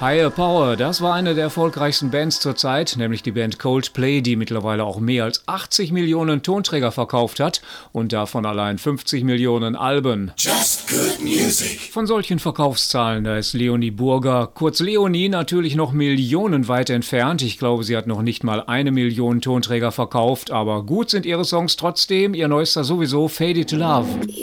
Higher Power, das war eine der erfolgreichsten Bands zur Zeit, nämlich die Band Coldplay, die mittlerweile auch mehr als 80 Millionen Tonträger verkauft hat und davon allein 50 Millionen Alben. Just good music. Von solchen Verkaufszahlen, da ist Leonie Burger, kurz Leonie, natürlich noch millionenweit entfernt. Ich glaube, sie hat noch nicht mal 1 Million Tonträger verkauft, aber gut sind ihre Songs trotzdem, ihr neuester sowieso, Faded to Love.